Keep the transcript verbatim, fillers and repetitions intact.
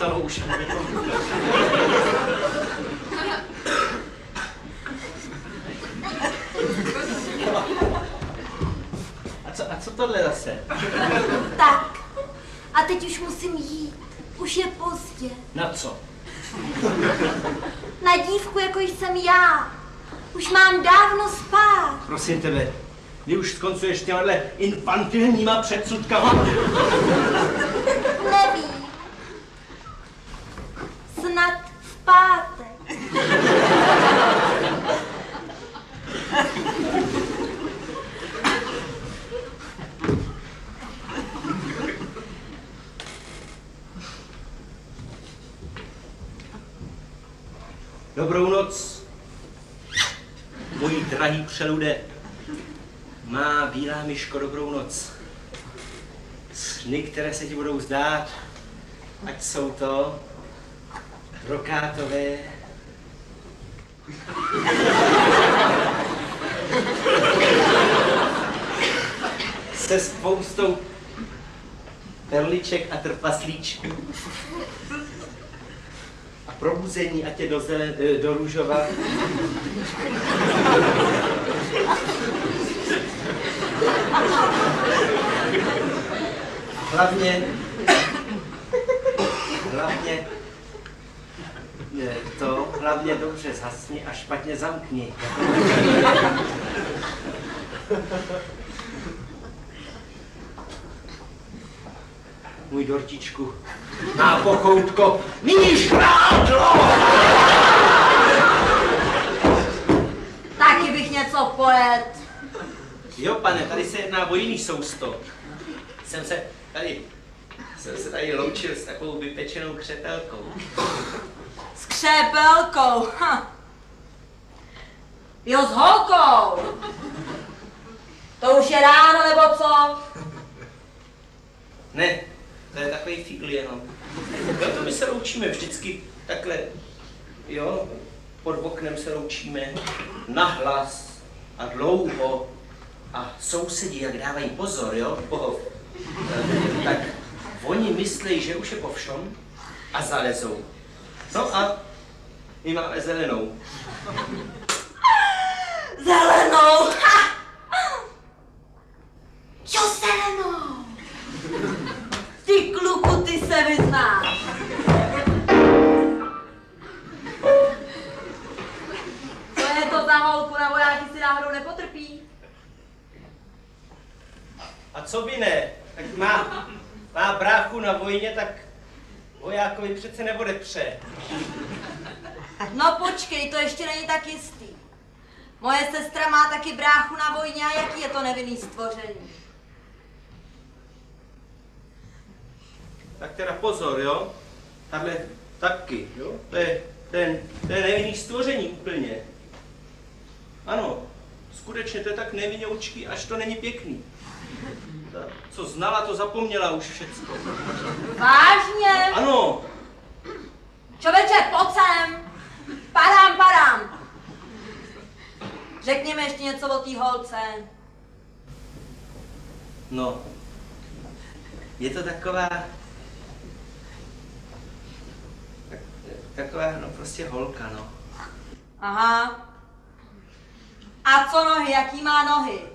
nastalo už. A co, a co tohle zase? Tak, a teď už musím jít. Už je pozdě. Na co? Na dívku, jako jsem já. Už mám dávno spát. Prosím tebe, ty už skoncuješ těmahle infantilníma předsudkama? Nevím. Snad v pátek. Dobrou noc, mojí drahý přelude. Má bílá myško, dobrou noc. Sny, které se ti budou zdát, ať jsou to brokátové, se spoustou perliček a trpaslíčků. A probuzení, ať je do, zelen, do růžova. Hlavně, hlavně, to, hlavně dobře zhasni a špatně zamkni. Můj dortičku, má pochoutko, míš prádlo! Taky bych něco pojet. Jo, pane, tady se jedná o jiný sousto. Jsem se tady, jsem se tady loučil s takovou vypečenou křepelkou. S křepelkou, ha. Jo, s holkou. To už je ráno, nebo co? Ne, to je takový fígl jenom. Jo, to my se loučíme vždycky takhle, jo, pod oknem se loučíme nahlas a dlouho. A sousedi, jak dávají pozor, jo, pohov, tak oni myslí, že už je po všom a zalezou. No a my máme zelenou. Zelenou! Ha! Jo, zelenou! Ty kluku, ty se vyznáš. Co je to za holku, na vojáky si náhodou nepotrpí? A co by ne? Tak má, má bráchu na vojně, tak vojákovi přece neodepře. No počkej, to ještě není tak jistý. Moje sestra má taky bráchu na vojně a jaký je to nevinný stvoření? Tak teda pozor, jo? Tahle taky, jo? To je, ten, to je nevinný stvoření úplně. Ano, skutečně to je tak nevinoučký, až to není pěkný. Ta, co znala, to zapomněla už všecko. Vážně? Ano. Čověče, pojď sem. Padám, padám. Řekni mi ještě něco o té holce. No, je to taková, tak, taková, no prostě holka, no. Aha. A co nohy, jaký má nohy?